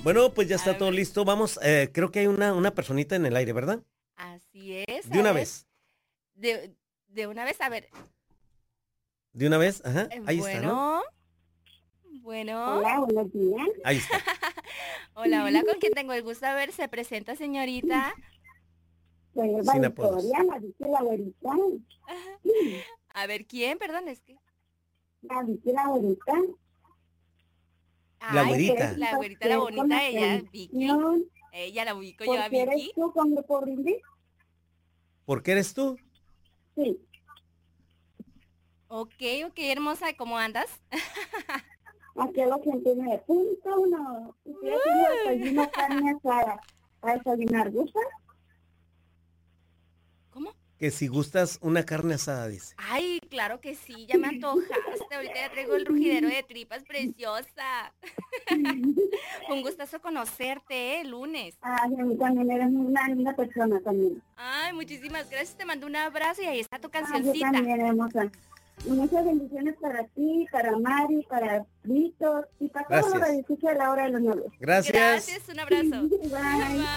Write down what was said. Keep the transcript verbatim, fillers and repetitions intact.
Bueno, pues ya A está todo ver. listo. Vamos, eh, creo que hay una, una personita en el aire, ¿verdad? Así es, De a una ver. vez. De, de una vez, a ver. De una vez, ajá. eh, Ahí está, ¿no? Bueno, bueno. Hola, buenos días. Ahí está. Hola, hola, ¿con quién tengo el gusto? A ver, se presenta, señorita. Soy Eva Sin apodos. Victoria, la dice la abuelita. A ver, ¿quién? Perdón, es que. La dice la abuelita. La Ay, güerita. la güerita, la Complacer con bonita, la ella, Vicky. canción. Ella la ubico yo ¿Por a qué eres Vicky. tú con grupo brindis? ¿Por qué eres tú? Sí. Ok, ok, hermosa, ¿cómo andas? Aquí a los cientos de punto uno. Estoy haciendo desayuno carne asada. ¿A desayunar gusta? ¿Cómo? Que si gustas una carne asada, dice. Ay, claro que sí, ya me antojaste. Ahorita ya traigo el rugidero de tripas preciosa. Un gustazo conocerte, ¿eh? Lunes. Ay, a mí también eres una linda persona también. Ay, muchísimas gracias. Te mando un abrazo y ahí está tu Ah, yo cancioncita. también, hermosa. Y muchas bendiciones para ti, para Mari, para Víctor y para todos los Gracias. radioescuchas de la hora de los nuevos. Gracias. Gracias, un abrazo. Bye. Bye.